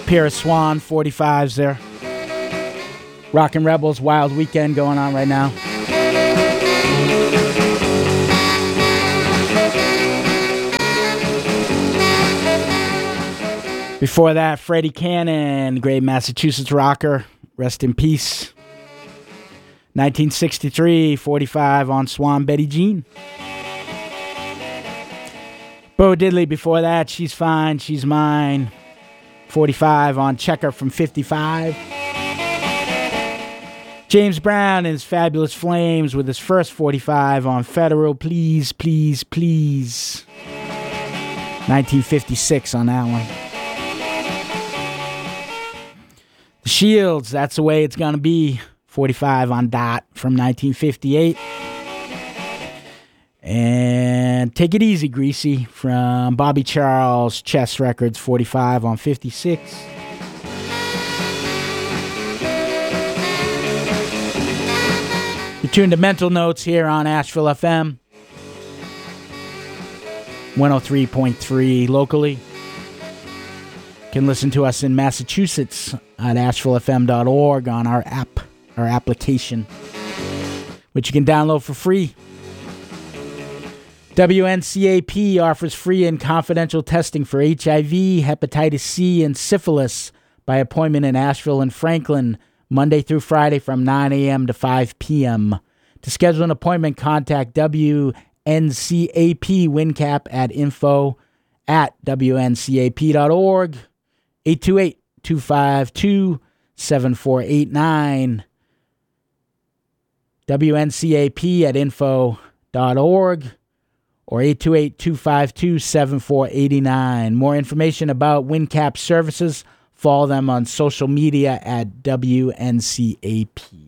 pair of Swan 45s there. Rockin' Rebels, Wild Weekend going on right now. Before that, Freddie Cannon, great Massachusetts rocker. Rest in peace. 1963, 45 on Swan, Betty Jean. Bo Diddley before that, She's Fine, She's Mine. 45 on Checker from 55. James Brown and his Fabulous Flames with his first 45 on Federal, Please, Please, Please. 1956 on that one. The Shields, That's the Way It's Gonna Be. 45 on Dot from 1958. And Take It Easy, Greasy from Bobby Charles, Chess Records, 45 on 56. You're tuned to Mental Notes here on Asheville FM. 103.3 locally. You can listen to us in Massachusetts at ashevillefm.org on our app, our application, which you can download for free. WNCAP offers free and confidential testing for HIV, hepatitis C, and syphilis by appointment in Asheville and Franklin, Monday through Friday from 9 a.m. to 5 p.m. To schedule an appointment, contact WNCAP WinCap at info@wncap.org, 828-252-7489, WNCAP at info.org, or 828-252-7489. More information about WinCap services, follow them on social media at WNCAP.